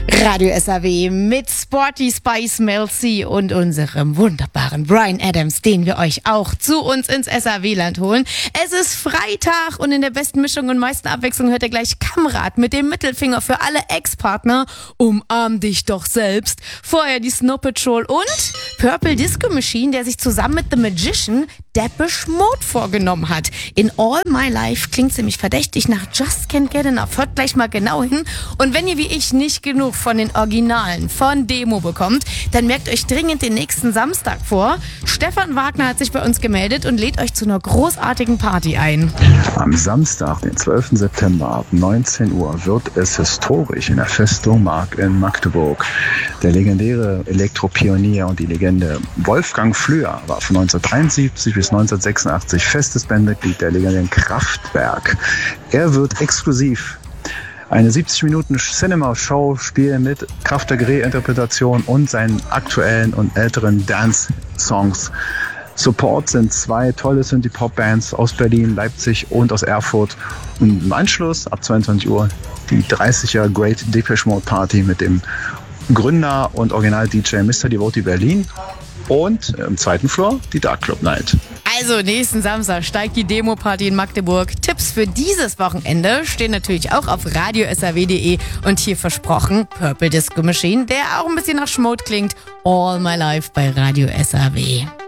Radio SAW mit Sporty Spice Mel C und unserem wunderbaren Bryan Adams, den wir euch auch zu uns ins SAW-Land holen. Es ist Freitag und in der besten Mischung und meisten Abwechslung hört ihr gleich Kamrat mit dem Mittelfinger für alle Ex-Partner. Umarm dich doch selbst. Vorher die Snow Patrol und Purple Disco Machine, der sich zusammen mit The Magician Depeche Mode vorgenommen hat. In All My Life klingt ziemlich verdächtig nach Just Can't Get Enough. Hört gleich mal genau hin. Und wenn ihr wie ich nicht genug von den Originalen von Demo bekommt, dann merkt euch dringend den nächsten Samstag vor. Stefan Wagner hat sich bei uns gemeldet und lädt euch zu einer großartigen Party ein. Am Samstag, den 12. September ab 19 Uhr wird es historisch in der Festung Mark in Magdeburg. Der legendäre Elektropionier und die Legende Wolfgang Flür war von 1973 bis 1986 festes Bandmitglied der legendären Kraftwerk. Er wird exklusiv eine 70 Minuten Cinema-Show spielen mit Kraftwerk-Reinterpretation und seinen aktuellen und älteren Dance-Songs. Support sind 2 tolle Synthie-Pop-Bands aus Berlin, Leipzig und aus Erfurt. Und im Anschluss ab 22 Uhr die 30er Great Depeche Mode Party mit dem Gründer und Original-DJ Mr. Devotee Berlin und im zweiten Floor die Dark Club Night. Also nächsten Samstag steigt die Demo-Party in Magdeburg. Tipps für dieses Wochenende stehen natürlich auch auf radiosaw.de und hier versprochen Purple Disco Machine, der auch ein bisschen nach Schmode klingt. All My Life bei Radio SAW.